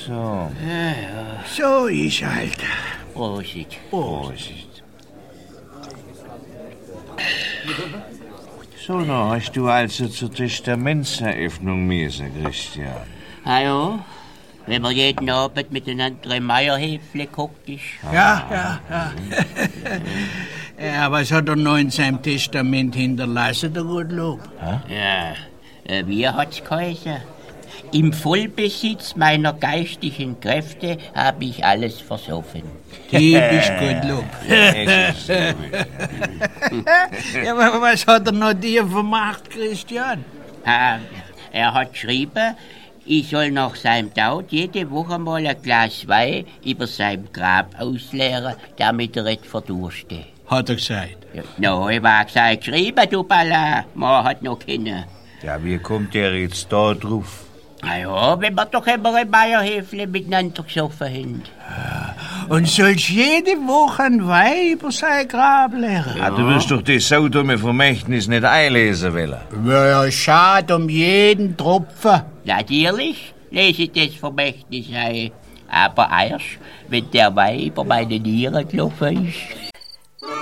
so. So ist halt. Prosit. So, da hast du also zur Testamentseröffnung müssen, Christian. Hallo? Wenn man jeden Abend miteinander im Meierhäfle guckt ist. Ja. Ja, was hat er noch in seinem Testament hinterlassen, der Gottlob? Ja, wie hat's geheißen? Im Vollbesitz meiner geistigen Kräfte habe ich alles versoffen. Typisch Gottlob. Ja, aber was hat er noch dir vermacht, Christian? Er hat geschrieben, ich soll nach seinem Tod jede Woche mal ein Glas Wein über sein Grab ausleeren, damit er nicht verdurste. Hat er gesagt. Ja, no, ich war gesagt, geschrieben, du Balla. Man hat noch keinen. Ja, wie kommt der jetzt da drauf? Na ja, wenn wir doch immer im Meierhäfle miteinander gesoffen haben. Und sollst jede Woche ein Wein über sein Grab leeren? Ja. Du wirst doch das saudumme Vermächtnis nicht einlesen wollen. Ja, schade um jeden Tropfen. Natürlich lese ich das Vermächtnis ein. Aber erst, wenn der Wein über meine Nieren gelaufen ist.